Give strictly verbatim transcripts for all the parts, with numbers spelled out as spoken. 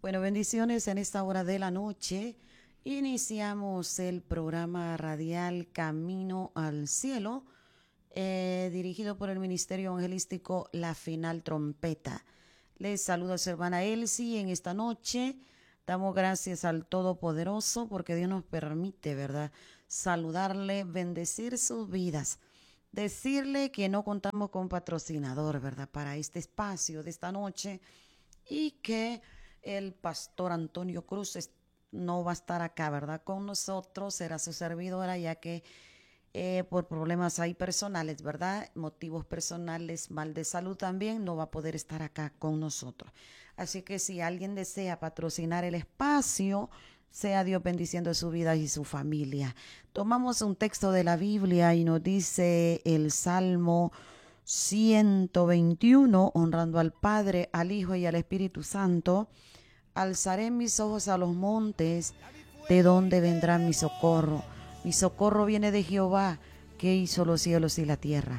Bueno, bendiciones en esta hora de la noche. Iniciamos el programa radial Camino al Cielo, eh, dirigido por el Ministerio Evangelístico La Final Trompeta. Les saluda su hermana Elsie en esta noche. Damos gracias al Todopoderoso porque Dios nos permite, ¿verdad?, saludarle, bendecir sus vidas. Decirle que no contamos con patrocinador, ¿verdad?, para este espacio de esta noche, y que el pastor Antonio Cruz no va a estar acá, ¿verdad?, con nosotros. Será su servidora, ya que eh, por problemas ahí personales, ¿verdad?, motivos personales, mal de salud también, no va a poder estar acá con nosotros. Así que si alguien desea patrocinar el espacio, sea Dios bendiciendo su vida y su familia. Tomamos un texto de la Biblia y nos dice el Salmo ciento veintiuno, honrando al Padre, al Hijo y al Espíritu Santo. Alzaré mis ojos a los montes, ¿de dónde vendrá mi socorro? Mi socorro viene de Jehová, que hizo los cielos y la tierra.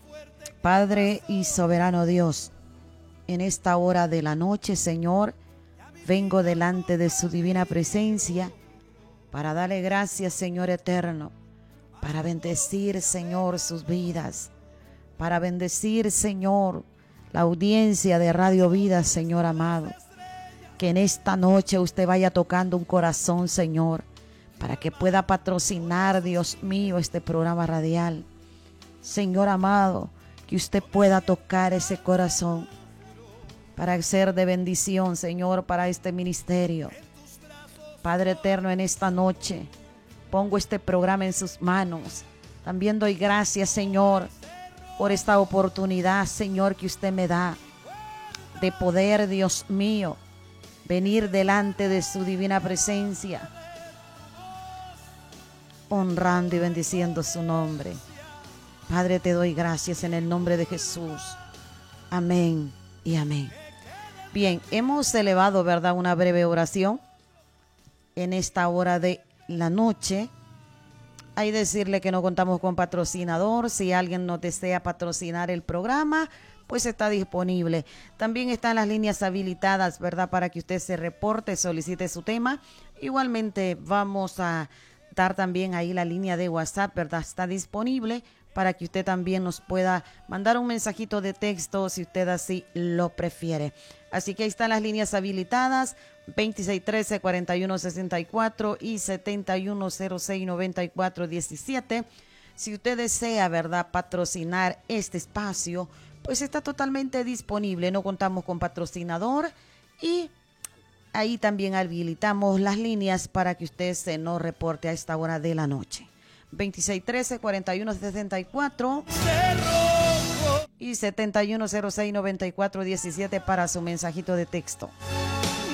Padre y soberano Dios, en esta hora de la noche, Señor, vengo delante de su divina presencia para darle gracias, Señor eterno, para bendecir, Señor, sus vidas, para bendecir, Señor, la audiencia de Radio Vida, Señor amado. Que en esta noche usted vaya tocando un corazón, Señor, para que pueda patrocinar, Dios mío, este programa radial. Señor amado, que usted pueda tocar ese corazón para ser de bendición, Señor, para este ministerio. Padre eterno, en esta noche pongo este programa en sus manos. También doy gracias, Señor, por esta oportunidad, Señor, que usted me da de poder, Dios mío, venir delante de su divina presencia, honrando y bendiciendo su nombre. Padre, te doy gracias en el nombre de Jesús. Amén y amén. Bien, hemos elevado, ¿verdad?, una breve oración en esta hora de la noche. Hay decirle que no contamos con patrocinador. Si alguien nos desea patrocinar el programa, pues está disponible. También están las líneas habilitadas, ¿verdad?, para que usted se reporte, solicite su tema. Igualmente vamos a dar también ahí la línea de WhatsApp, ¿verdad? Está disponible para que usted también nos pueda mandar un mensajito de texto si usted así lo prefiere. Así que ahí están las líneas habilitadas, veintiséis trece, cuarenta y uno sesenta y cuatro y setenta y uno cero seis noventa y cuatro diecisiete. Si usted desea, ¿verdad?, patrocinar este espacio, pues está totalmente disponible. No contamos con patrocinador y ahí también habilitamos las líneas para que usted se nos reporte a esta hora de la noche. veintiséis trece, cuarenta y uno sesenta y cuatro y setenta y uno cero seis noventa y cuatro diecisiete para su mensajito de texto.